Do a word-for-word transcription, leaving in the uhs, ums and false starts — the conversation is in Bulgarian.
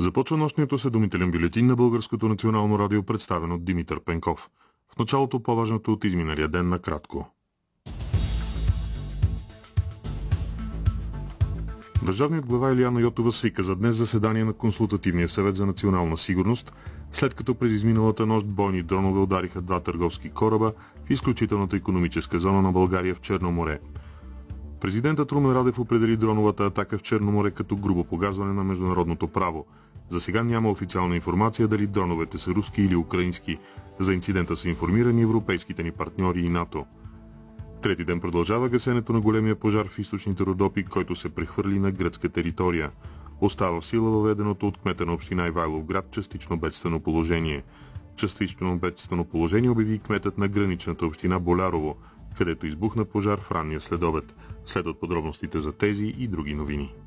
Започва нощният осведомителен бюлетин на Българското национално радио, представен от Димитър Пенков. В началото по-важното от изминалия ден накратко. Държавният глава Илияна Йотова свика за днес заседание на Консултативния съвет за национална сигурност, след като през изминалата нощ бойни дронове удариха два търговски кораба в изключителната икономическа зона на България в Черно море. Президентът Румен Радев определи дроновата атака в Черно море като грубо погазване на международното право. За сега няма официална информация дали дроновете са руски или украински. За инцидента са информирани европейските ни партньори и НАТО. Трети ден продължава гасенето на големия пожар в източните Родопи, който се прехвърли на гръцка територия. Остава в сила въведеното от кмета на община Ивайловград частично бедствено положение. Частично бедствено положение обяви кметът на граничната община Болярово, където избухна пожар в ранния следобед. Следват подробностите за тези и други новини.